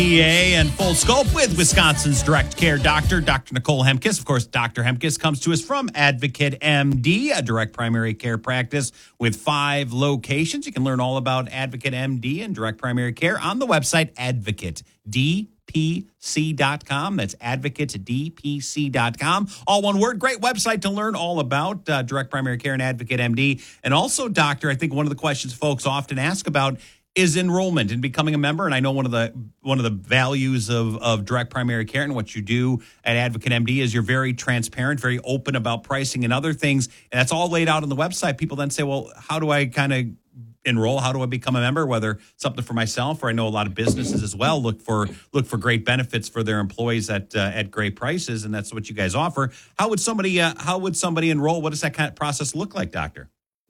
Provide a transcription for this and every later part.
EA and Full Scope with Wisconsin's Direct Care Doctor, Dr. Nicole Hemkes. Of course, Dr. Hemkes comes to us from Advocate MD, a direct primary care practice with 5 locations. You can learn all about Advocate MD and direct primary care on the website advocatedpc.com. That's advocatedpc.com. All one word. Great website to learn all about direct primary care and Advocate MD. And also, Doctor, I think one of the questions folks often ask about is enrollment and becoming a member. And I know one of the values of direct primary care and what you do at Advocate MD is you're very transparent, very open about pricing and other things. And that's all laid out on the website. People then say, well, how do I kind of enroll? How do I become a member? Whether something for myself, or I know a lot of businesses as well look for great benefits for their employees at great prices. And that's what you guys offer. How would somebody enroll? What does that kind of process look like, Doctor?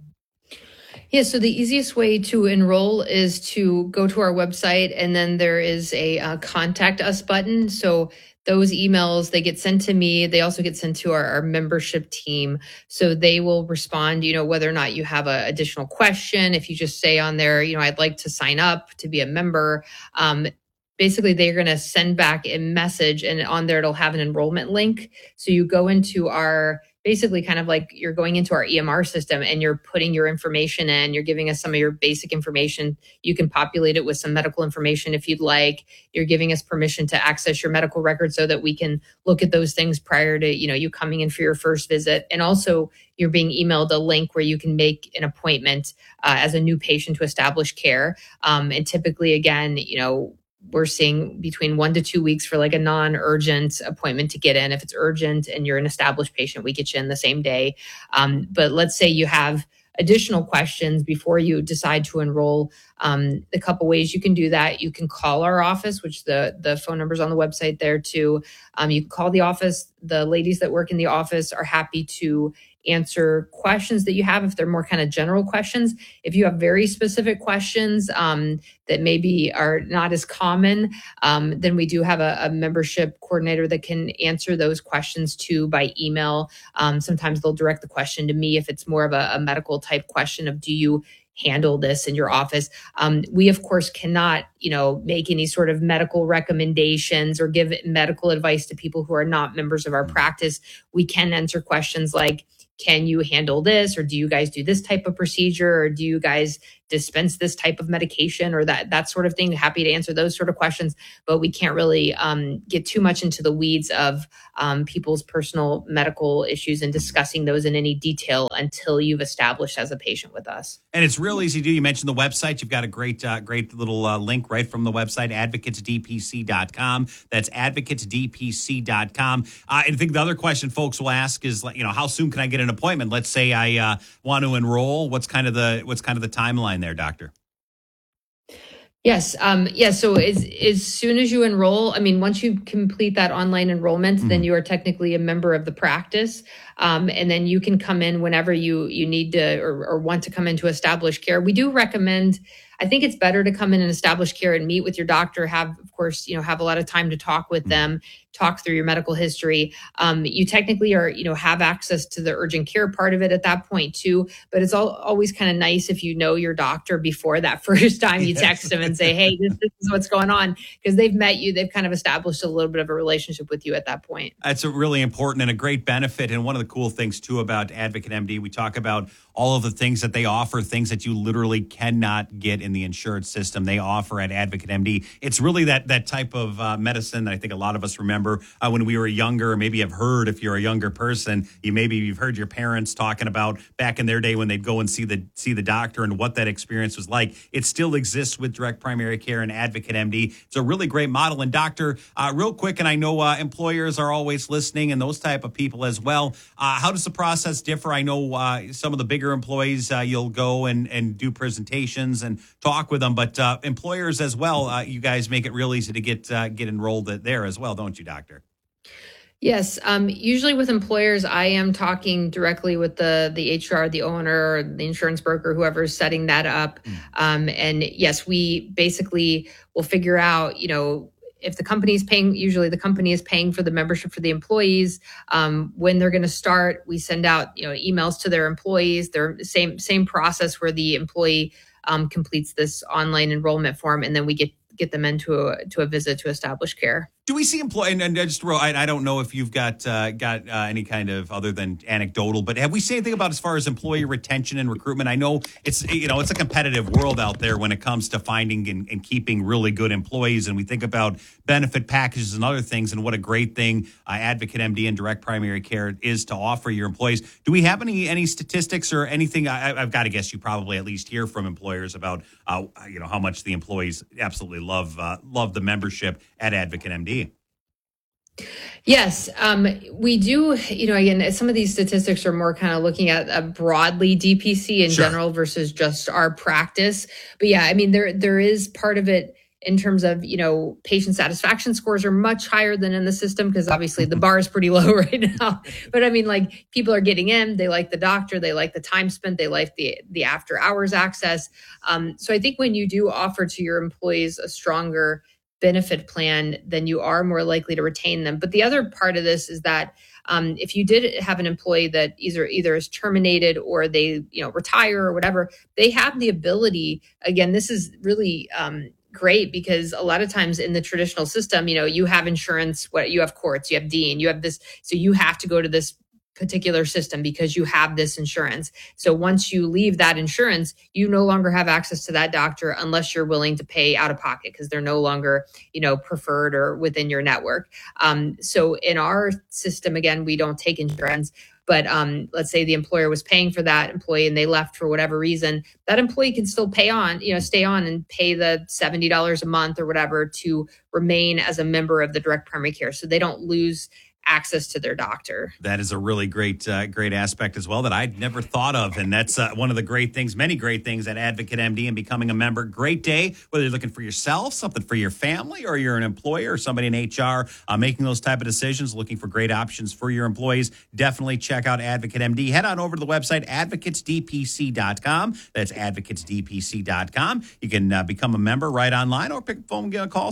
Yeah, so the easiest way to enroll is to go to our website, and then there is a contact us button. So those emails, they get sent to me. They also get sent to our membership team. So they will respond, whether or not you have an additional question. If you just say on there, I'd like to sign up to be a member. Basically, they're going to send back a message, and on there, it'll have an enrollment link. So you go into basically kind of like you're going into our EMR system and you're putting your information in, you're giving us some of your basic information. You can populate it with some medical information if you'd like. You're giving us permission to access your medical records so that we can look at those things prior to, you coming in for your first visit. And also you're being emailed a link where you can make an appointment as a new patient to establish care. And typically, again, we're seeing between 1 to 2 weeks for like a non-urgent appointment to get in. If it's urgent and you're an established patient, we get you in the same day. But let's say you have additional questions before you decide to enroll. A couple ways you can do that. You can call our office, which the phone number's on the website there too. You can call the office. The ladies that work in the office are happy to answer questions that you have if they're more kind of general questions. If you have very specific questions that maybe are not as common, then we do have a membership coordinator that can answer those questions too by email. Sometimes they'll direct the question to me if it's more of a medical type question of, do you handle this in your office? We, of course, cannot, make any sort of medical recommendations or give medical advice to people who are not members of our practice. We can answer questions like, can you handle this? Or do you guys do this type of procedure? Or do you guys dispense this type of medication or that sort of thing? Happy to answer those sort of questions, but we can't really get too much into the weeds of people's personal medical issues and discussing those in any detail until you've established as a patient with us. And it's real easy to do. You mentioned the website. You've got a great little link right from the website, advocatesdpc.com. That's advocatesdpc.com. I think the other question folks will ask is, how soon can I get an appointment? Let's say I want to enroll. What's kind of the timeline there, Doctor? Yes. So as soon as you enroll, once you complete that online enrollment, then you are technically a member of the practice. And then you can come in whenever you need to or want to come in to establish care. We do recommend, I think it's better to come in and establish care and meet with your doctor, have a lot of time to talk with them, talk through your medical history. You technically are, have access to the urgent care part of it at that point too. But it's always kind of nice if you know your doctor before that first time you text them and say, hey, this is what's going on, because they've met you. They've kind of established a little bit of a relationship with you at that point. That's a really important and a great benefit. And one of the cool things too about Advocate MD, we talk about all of the things that they offer, things that you literally cannot get in the insurance system. They offer at Advocate MD. It's really that type of medicine that I think a lot of us remember when we were younger, or maybe have heard if you're a younger person, you've heard your parents talking about back in their day when they'd go and see the doctor and what that experience was like. It still exists with direct primary care and Advocate MD. It's a really great model. And doctor, real quick, and I know employers are always listening and those type of people as well. How does the process differ? I know some of the bigger employees, you'll go and do presentations and talk with them, but employers as well, you guys make it real easy to get enrolled there as well, don't you, doctor? Yes. Usually with employers, I am talking directly with the HR, the owner, or the insurance broker, whoever is setting that up. And yes, we basically will figure out, if the company is paying, usually the company is paying for the membership for the employees. When they're going to start, we send out, emails to their employees. They're same process where the employee completes this online enrollment form, and then we get get them into a visit to established care. Do we see I don't know if you've got any kind of other than anecdotal, but have we seen anything about as far as employee retention and recruitment? I know it's a competitive world out there when it comes to finding and keeping really good employees, and we think about benefit packages and other things, and what a great thing Advocate MD and Direct Primary Care is to offer your employees. Do we have any statistics or anything? I've got to guess you probably at least hear from employers about how much the employees absolutely love the membership at Advocate MD. Yes, we do. Again, some of these statistics are more kind of looking at broadly DPC in general versus just our practice. But yeah, I mean, there is part of it in terms of, patient satisfaction scores are much higher than in the system because obviously the bar is pretty low right now. But I mean, like, people are getting in, they like the doctor, they like the time spent, they like the after hours access. So I think when you do offer to your employees a stronger benefit plan, then you are more likely to retain them. But the other part of this is that if you did have an employee that either is terminated or they retire or whatever, they have the ability. Again, this is really great because a lot of times in the traditional system, you have insurance, you have courts, you have Dean, you have this, so you have to go to this particular system because you have this insurance. So once you leave that insurance, you no longer have access to that doctor unless you're willing to pay out of pocket because they're no longer, preferred or within your network. So in our system, again, we don't take insurance. But let's say the employer was paying for that employee and they left for whatever reason, that employee can still stay on and pay the $70 a month or whatever to remain as a member of the direct primary care. So they don't lose access to their doctor. That is a really great aspect as well that I'd never thought of. And that's one of the many great things at Advocate MD and becoming a member. Great day, whether you're looking for yourself, something for your family, or you're an employer or somebody in HR making those type of decisions, looking for great options for your employees. Definitely check out Advocate MD. Head on over to the website, advocatesdpc.com. That's advocatesdpc.com. You can become a member right online or pick a phone call,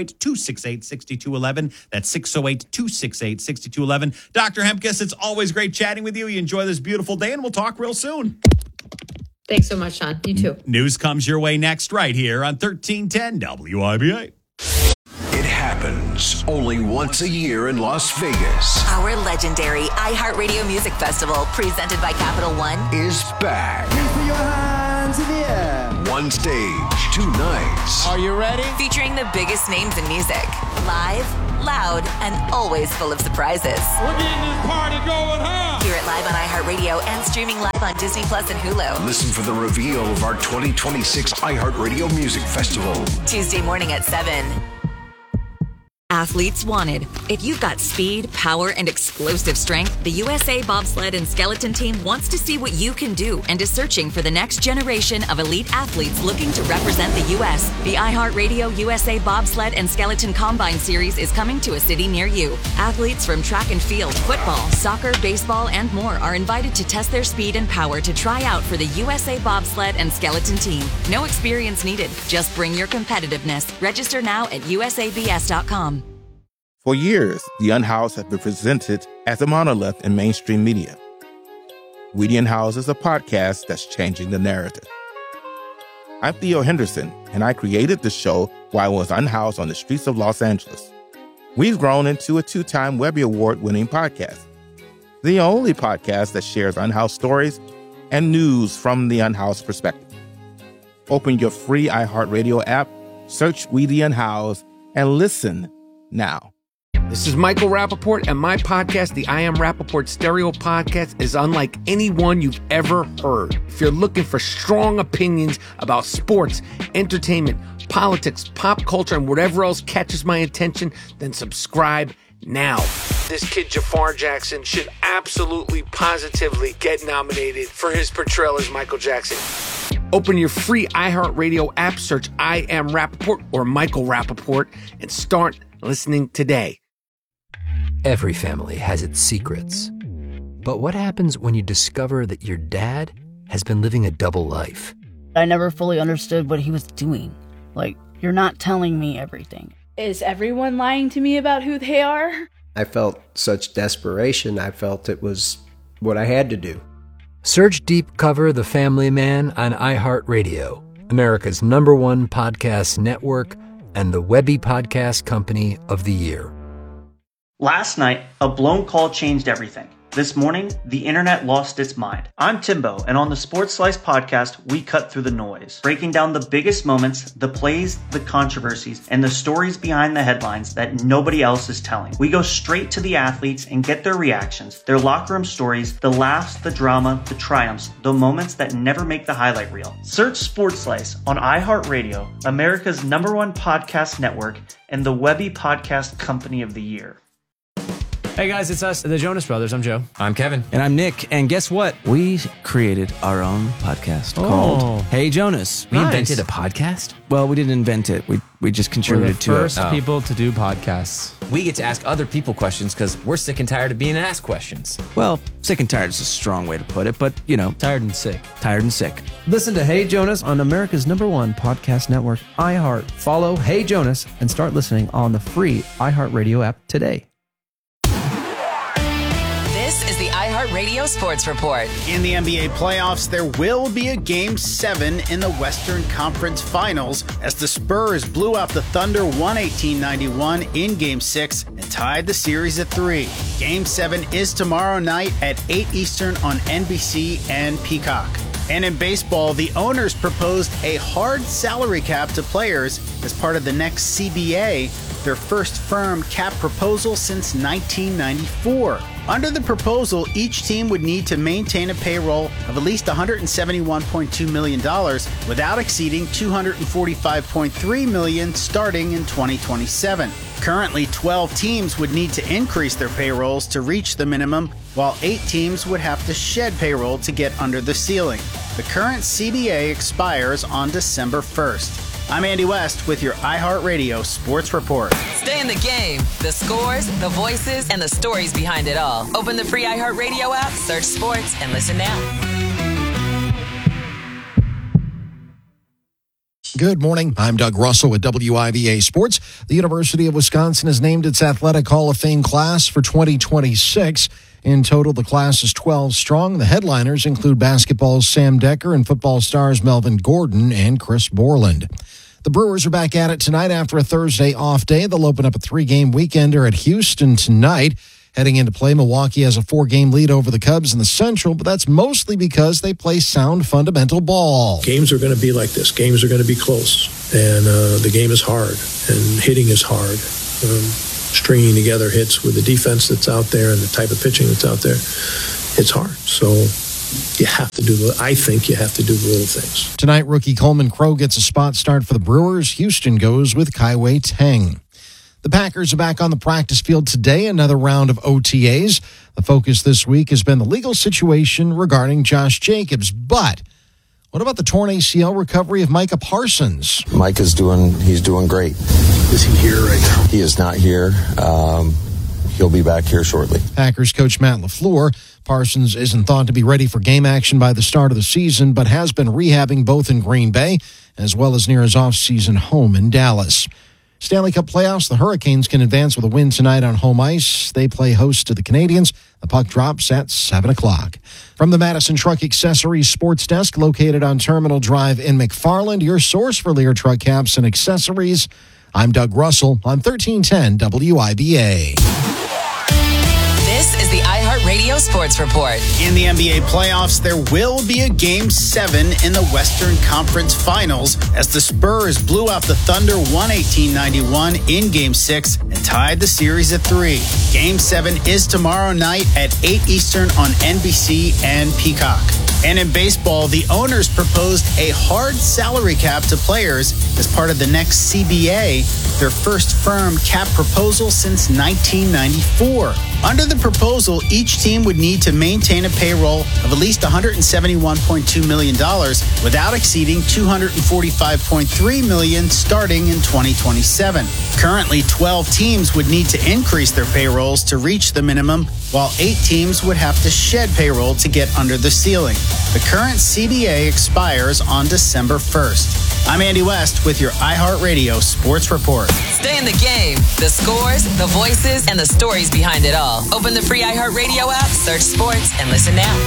608-268-6211. That's 608-268-6211. Dr. Hemkes, it's always great chatting with you. You enjoy this beautiful day, and we'll talk real soon. Thanks so much, Sean. You too. News comes your way next right here on 1310 WIBA. It happens only once a year in Las Vegas. Our legendary iHeartRadio Music Festival, presented by Capital One, is back. Please put your hands in the air. One stage, 2 nights. Are you ready? featuring the biggest names in music. Live, loud, and always full of surprises. We're getting this party going, huh? Hear it live on iHeartRadio and streaming live on Disney Plus and Hulu. Listen for the reveal of our 2026 iHeartRadio Music Festival. Tuesday morning at 7. Athletes wanted. If you've got speed, power, and explosive strength, the USA Bobsled and Skeleton Team wants to see what you can do and is searching for the next generation of elite athletes looking to represent the U.S. The iHeartRadio USA Bobsled and Skeleton Combine Series is coming to a city near you. Athletes from track and field, football, soccer, baseball, and more are invited to test their speed and power to try out for the USA Bobsled and Skeleton Team. No experience needed. Just bring your competitiveness. Register now at usabs.com. For years, The Unhoused has been presented as a monolith in mainstream media. We The Unhoused is a podcast that's changing the narrative. I'm Theo Henderson, and I created the show while I was unhoused on the streets of Los Angeles. We've grown into a 2-time Webby Award-winning podcast, the only podcast that shares unhoused stories and news from the unhoused perspective. Open your free iHeartRadio app, search We The Unhoused, and listen now. This is Michael Rappaport, and my podcast, the I Am Rappaport Stereo Podcast, is unlike any one you've ever heard. If you're looking for strong opinions about sports, entertainment, politics, pop culture, and whatever else catches my attention, then subscribe now. This kid, Jafar Jackson, should absolutely, positively get nominated for his portrayal as Michael Jackson. Open your free iHeartRadio app, search I Am Rappaport or Michael Rappaport, and start listening today. Every family has its secrets. But what happens when you discover that your dad has been living a double life? I never fully understood what he was doing. Like, you're not telling me everything. Is everyone lying to me about who they are? I felt such desperation. I felt it was what I had to do. Search Deep Cover The Family Man on iHeartRadio, America's #1 podcast network, and the Webby Podcast Company of the Year. Last night, a blown call changed everything. This morning, the internet lost its mind. I'm Timbo, and on the Sports Slice podcast, we cut through the noise, breaking down the biggest moments, the plays, the controversies, and the stories behind the headlines that nobody else is telling. We go straight to the athletes and get their reactions, their locker room stories, the laughs, the drama, the triumphs, the moments that never make the highlight reel. Search Sports Slice on iHeartRadio, America's #1 podcast network, and the Webby Podcast Company of the Year. Hey guys, it's us, the Jonas Brothers. I'm Joe. I'm Kevin. And I'm Nick. And guess what? We created our own podcast called Hey Jonas. We invented a podcast? Well, we didn't invent it. We just contributed to it. We're the first people to do podcasts. We get to ask other people questions because we're sick and tired of being asked questions. Well, sick and tired is a strong way to put it, but, you know. Tired and sick. Tired and sick. Listen to Hey Jonas on America's #1 podcast network, iHeart. Follow Hey Jonas and start listening on the free iHeartRadio app today. This is the iHeartRadio Sports Report. In the NBA playoffs, there will be a Game 7 in the Western Conference Finals as the Spurs blew out the Thunder 118-91 in Game 6 and tied the series at 3. Game 7 is tomorrow night at 8 Eastern on NBC and Peacock. And in baseball, the owners proposed a hard salary cap to players as part of the next CBA, their first firm cap proposal since 1994. Under the proposal, each team would need to maintain a payroll of at least $171.2 million without exceeding $245.3 million starting in 2027. Currently, 12 teams would need to increase their payrolls to reach the minimum, while 8 teams would have to shed payroll to get under the ceiling. The current CBA expires on December 1st. I'm Andy West with your iHeartRadio Sports Report. Stay in the game. The scores, the voices, and the stories behind it all. Open the free iHeartRadio app, search sports, and listen now. Good morning. I'm Doug Russell with WIVA Sports. The University of Wisconsin has named its Athletic Hall of Fame class for 2026. In total, the class is 12 strong. The headliners include basketball's Sam Decker and football stars Melvin Gordon and Chris Borland. The Brewers are back at it tonight after a Thursday off day. They'll open up a 3-game weekender at Houston tonight. Heading into play, Milwaukee has a 4-game lead over the Cubs in the Central, but that's mostly because they play sound fundamental ball. Games are going to be like this. Games are going to be close, and the game is hard, and hitting is hard. Stringing together hits with the defense that's out there and the type of pitching that's out there, it's hard. So I think you have to do the little things. Tonight, rookie Coleman Crow gets a spot start for the Brewers. Houston goes with Kaiwei Tang. The Packers are back on the practice field today, another round of OTAs. The focus this week has been the legal situation regarding Josh Jacobs. But what about the torn ACL recovery of Micah Parsons? Mike is doing great. Is he here right now? He is not here. He'll be back here shortly. Packers coach Matt LaFleur. Parsons isn't thought to be ready for game action by the start of the season, but has been rehabbing both in Green Bay as well as near his off-season home in Dallas. Stanley Cup playoffs, the Hurricanes can advance with a win tonight on home ice. They play host to the Canadiens. The puck drops at 7 o'clock. From the Madison Truck Accessories Sports Desk, located on Terminal Drive in McFarland, your source for Lear truck caps and accessories. I'm Doug Russell on 1310 WIBA. This is the iHeartRadio Sports Report. In the NBA playoffs, there will be a Game 7 in the Western Conference Finals as the Spurs blew out the Thunder 118-91 in Game 6 and tied the series at 3. Game 7 is tomorrow night at 8 Eastern on NBC and Peacock. And in baseball, the owners proposed a hard salary cap to players as part of the next CBA, their first firm cap proposal since 1994. Under the proposal, each team would need to maintain a payroll of at least $171.2 million without exceeding $245.3 million starting in 2027. Currently, 12 teams would need to increase their payrolls to reach the minimum, while 8 teams would have to shed payroll to get under the ceiling. The current CBA expires on December 1st. I'm Andy West with your iHeartRadio Sports Report. Stay in the game. The scores, the voices, and the stories behind it all. Open the free iHeartRadio app, search sports, and listen now.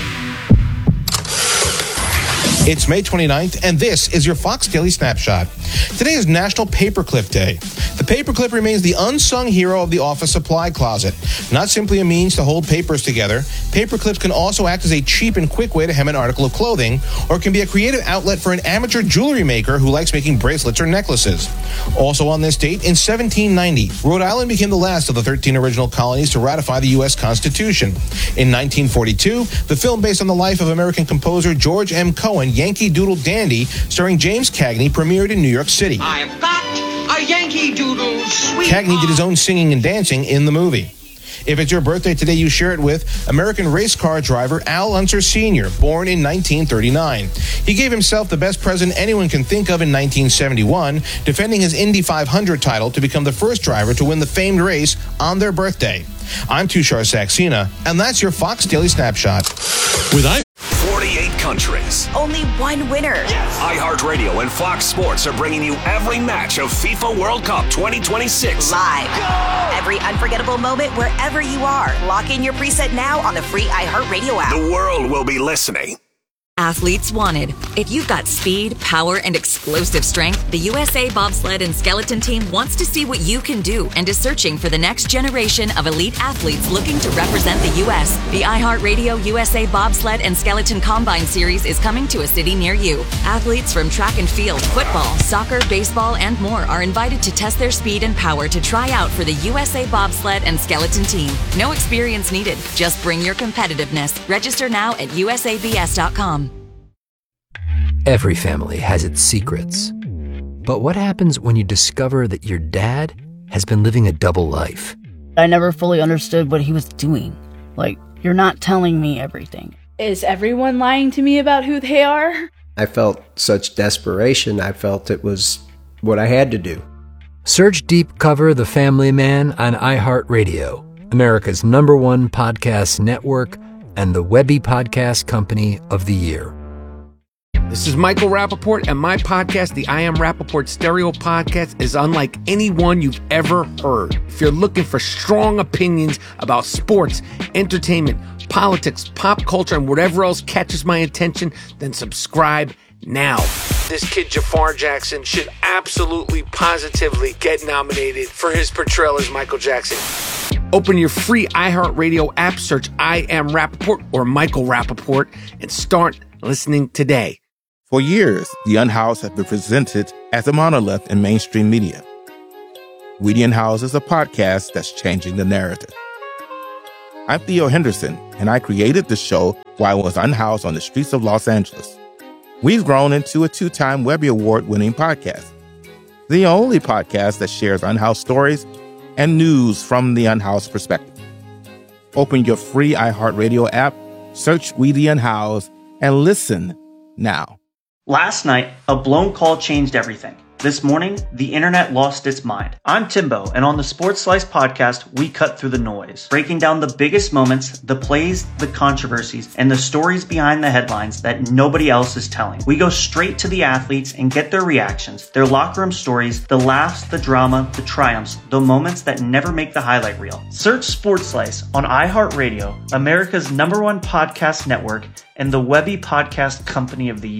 It's May 29th, and this is your Fox Daily Snapshot. Today is National Paperclip Day. The paperclip remains the unsung hero of the office supply closet. Not simply a means to hold papers together, paperclips can also act as a cheap and quick way to hem an article of clothing, or can be a creative outlet for an amateur jewelry maker who likes making bracelets or necklaces. Also on this date, in 1790, Rhode Island became the last of the 13 original colonies to ratify the U.S. Constitution. In 1942, the film based on the life of American composer George M. Cohen, Yankee Doodle Dandy, starring James Cagney, premiered in New York City. I've got a Yankee Doodle sweet. Cagney did his own singing and dancing in the movie. If it's your birthday today, you share it with American race car driver Al Unser Sr., born in 1939. He gave himself the best present anyone can think of in 1971, defending his Indy 500 title to become the first driver to win the famed race on their birthday. I'm Tushar Saxena, and that's your Fox Daily Snapshot. With 48 countries. Only one winner. Yes. iHeartRadio and Fox Sports are bringing you every match of FIFA World Cup 2026. Live. Go! Every unforgettable moment wherever you are. Lock in your preset now on the free iHeartRadio app. The world will be listening. Athletes wanted. If you've got speed, power, and explosive strength, the USA Bobsled and Skeleton Team wants to see what you can do and is searching for the next generation of elite athletes looking to represent the U.S. The iHeartRadio USA Bobsled and Skeleton Combine Series is coming to a city near you. Athletes from track and field, football, soccer, baseball, and more are invited to test their speed and power to try out for the USA Bobsled and Skeleton Team. No experience needed. Just bring your competitiveness. Register now at usabs.com. Every family has its secrets. But what happens when you discover that your dad has been living a double life? I never fully understood what he was doing. Like, you're not telling me everything. Is everyone lying to me about who they are? I felt such desperation. I felt it was what I had to do. Search Deep Cover The Family Man on iHeartRadio, America's #1 podcast network and the Webby Podcast Company of the Year. This is Michael Rappaport, and my podcast, the I Am Rappaport Stereo Podcast, is unlike any one you've ever heard. If you're looking for strong opinions about sports, entertainment, politics, pop culture, and whatever else catches my attention, then subscribe now. This kid Jafar Jackson should absolutely, positively get nominated for his portrayal as Michael Jackson. Open your free iHeartRadio app, search I Am Rappaport or Michael Rappaport, and start listening today. For years, the Unhoused have been presented as a monolith in mainstream media. Weedy and House is a podcast that's changing the narrative. I'm Theo Henderson, and I created the show while I was unhoused on the streets of Los Angeles. We've grown into a 2-time Webby Award-winning podcast, the only podcast that shares unhoused stories and news from the unhoused perspective. Open your free iHeartRadio app, search Weedy and House, and listen now. Last night, a blown call changed everything. This morning, the internet lost its mind. I'm Timbo, and on the Sports Slice podcast, we cut through the noise, breaking down the biggest moments, the plays, the controversies, and the stories behind the headlines that nobody else is telling. We go straight to the athletes and get their reactions, their locker room stories, the laughs, the drama, the triumphs, the moments that never make the highlight reel. Search Sports Slice on iHeartRadio, America's #1 podcast network, and the Webby Podcast Company of the Year.